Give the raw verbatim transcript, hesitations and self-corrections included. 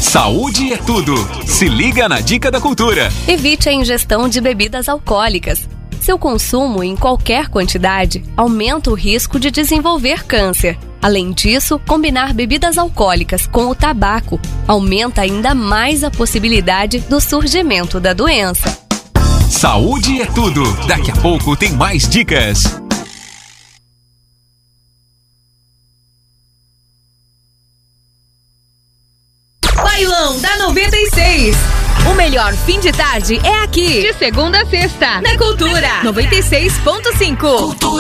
Saúde é tudo. Se liga na Dica da Cultura. Evite a ingestão de bebidas alcoólicas. Seu consumo em qualquer quantidade aumenta o risco de desenvolver câncer. Além disso, combinar bebidas alcoólicas com o tabaco aumenta ainda mais a possibilidade do surgimento da doença. Saúde é tudo. Daqui a pouco tem mais dicas. Bailão da noventa e seis. O melhor fim de tarde é aqui. De segunda a sexta. Na Cultura noventa e seis ponto cinco. Cultura.